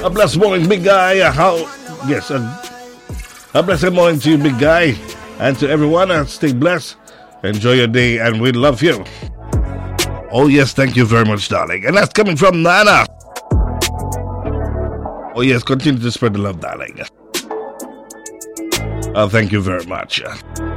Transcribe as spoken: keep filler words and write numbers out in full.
A blessed morning, big guy. Uh, how? Yes, a, a blessed morning to you, big guy, and to everyone. Uh, stay blessed. Enjoy your day, and we love you. Oh yes, thank you very much, darling. And that's coming from Nana. Oh yes, continue to spread the love, darling. Uh, thank you very much.